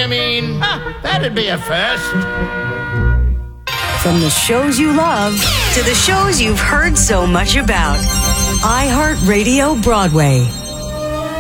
That'd be a first. From the shows you love to the shows you've heard so much about. iHeartRadio Broadway.